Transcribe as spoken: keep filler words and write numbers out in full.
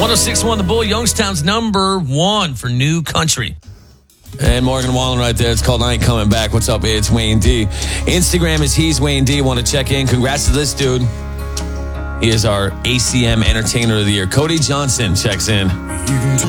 oh six point one The Bull, Youngstown's number one for new country. And Morgan Wallen right there. It's called I Ain't Coming Back. What's up? It's Wayne D. Instagram is He's Wayne D. Want to check in? Congrats to this dude. He is our A C M Entertainer of the Year. Cody Johnson checks in.